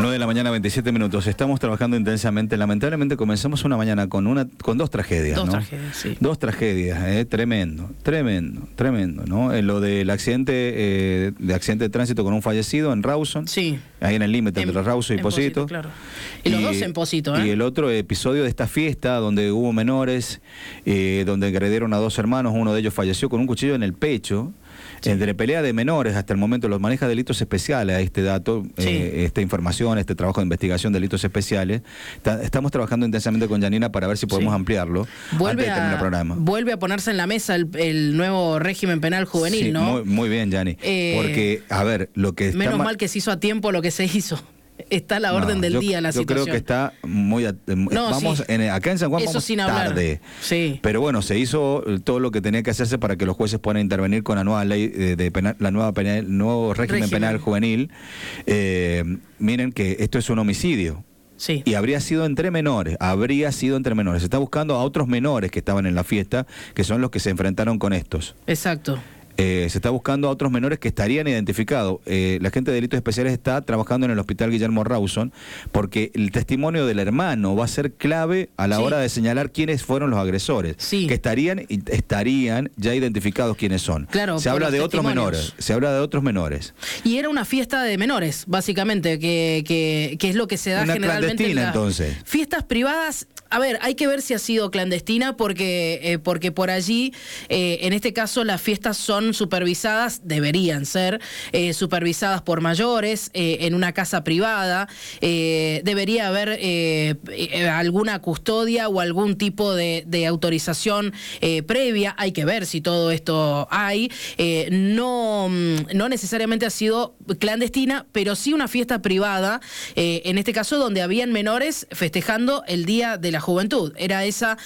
9 de la mañana, 27 minutos. Estamos trabajando intensamente. Lamentablemente comenzamos una mañana con dos tragedias, Dos ¿no? tragedias, sí. Dos tragedias, tremendo, ¿no? Lo del accidente de tránsito con un fallecido en Rawson. Sí. Ahí en el límite entre Rawson y Pocito. Claro. Y los dos en Pocito, Y el otro episodio de esta fiesta donde hubo menores, donde agredieron a dos hermanos, uno de ellos falleció con un cuchillo en el pecho. Sí. Entre pelea de menores, hasta el momento los maneja delitos especiales a este dato, sí. Esta información, este trabajo de investigación de delitos especiales. Estamos trabajando intensamente con Janina para ver si podemos ampliarlo antes de terminar el programa. Vuelve a ponerse en la mesa el nuevo régimen penal juvenil, sí, ¿no? Muy bien, Jani. Porque, a ver, lo que está menos mal que se hizo a tiempo lo que se hizo. Está a la orden del día la situación. Yo creo que está muy... vamos, sí. Acá en San Juan vamos sin tarde. Sí. Pero bueno, se hizo todo lo que tenía que hacerse para que los jueces puedan intervenir con la nueva ley de penal, nuevo régimen penal juvenil. Miren que esto es un homicidio. Sí. Y habría sido entre menores. Se está buscando a otros menores que estaban en la fiesta, que son los que se enfrentaron con estos. Exacto. Se está buscando a otros menores que estarían identificados. La gente de delitos especiales está trabajando en el hospital Guillermo Rawson porque el testimonio del hermano va a ser clave a la hora de señalar quiénes fueron los agresores. Sí. Que estarían ya identificados quiénes son. Claro, se habla de otros menores. Y era una fiesta de menores, básicamente, que es lo que se da generalmente. Clandestina, entonces. Fiestas privadas. A ver, hay que ver si ha sido clandestina porque por allí, en este caso, las fiestas son supervisadas, deberían ser supervisadas por mayores, en una casa privada. Debería haber alguna custodia o algún tipo de autorización previa. Hay que ver si todo esto hay. No necesariamente ha sido clandestina, pero sí una fiesta privada, en este caso donde habían menores festejando el Día de la Juventud. Era ese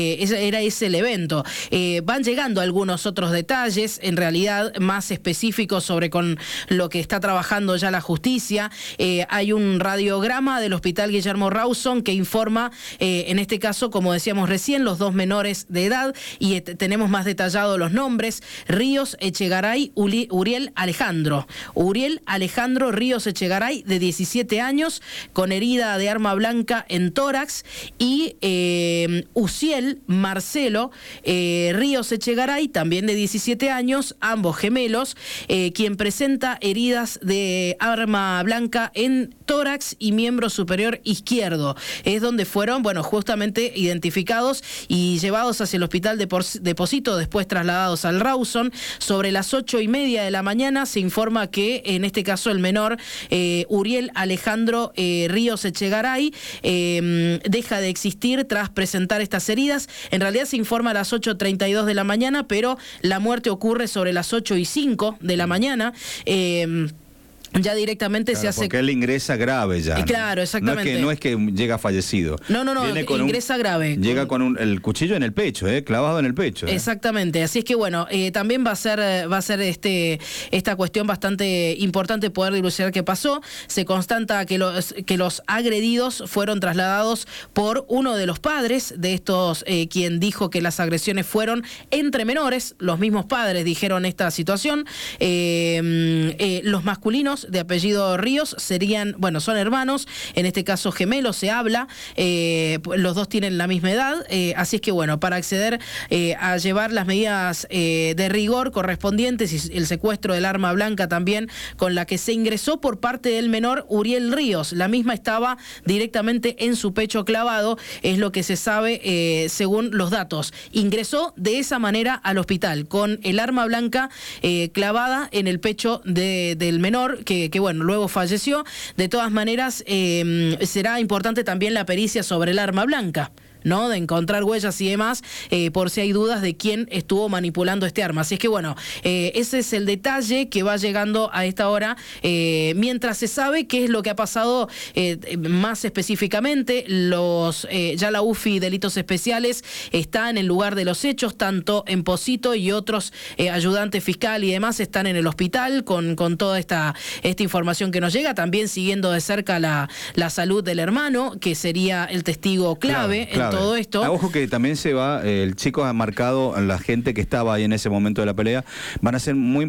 el evento. Van llegando algunos otros detalles, en realidad más específicos sobre con lo que está trabajando ya la justicia. Hay un radiograma del Hospital Guillermo Rawson que informa, en este caso, como decíamos recién, los dos menores de edad, y tenemos más detallados los nombres: Ríos Echegaray, Uriel Alejandro. Uriel Alejandro Ríos Echegaray, de 17 años, con herida de arma blanca en tórax, y Uciel Marcelo Ríos Echegaray, también de 17 años, ambos gemelos, quien presenta heridas de arma blanca en tórax y miembro superior izquierdo. Es donde fueron, justamente identificados y llevados hacia el hospital de Pocito, después trasladados al Rawson. Sobre las 8:30 de la mañana se informa que, en este caso, el menor, Uriel Alejandro Ríos Echegaray, deja de existir tras presentar estas heridas. En realidad se informa a las 8:32 de la mañana, pero la muerte ocurre sobre las 8:05 de la mañana. Ya directamente se hace... Porque él ingresa grave ya. Claro, exactamente. No es que llega fallecido. No, ingresa grave. Llega con el cuchillo en el pecho, clavado en el pecho. Exactamente. Así es que también va a ser esta cuestión bastante importante poder dilucidar qué pasó. Se constata que los agredidos fueron trasladados por uno de los padres de estos, quien dijo que las agresiones fueron entre menores. Los mismos padres dijeron esta situación. Los masculinos de apellido Ríos son hermanos, en este caso gemelos se habla, los dos tienen la misma edad, así es que para acceder a llevar las medidas de rigor correspondientes y el secuestro del arma blanca también con la que se ingresó por parte del menor Uriel Ríos, la misma estaba directamente en su pecho clavado, es lo que se sabe según los datos. Ingresó de esa manera al hospital, con el arma blanca clavada en el pecho del menor, que luego falleció. De todas maneras, será importante también la pericia sobre el arma blanca, ¿no? De encontrar huellas y demás, por si hay dudas de quién estuvo manipulando este arma. Así es que ese es el detalle que va llegando a esta hora, mientras se sabe qué es lo que ha pasado más específicamente. Ya la UFI Delitos Especiales está en el lugar de los hechos, tanto en Pocito y otros ayudantes fiscal y demás están en el hospital con toda esta información que nos llega, también siguiendo de cerca la salud del hermano, que sería el testigo clave. Claro. Todo esto. Ojo que también el chico ha marcado a la gente que estaba ahí en ese momento de la pelea, van a ser muy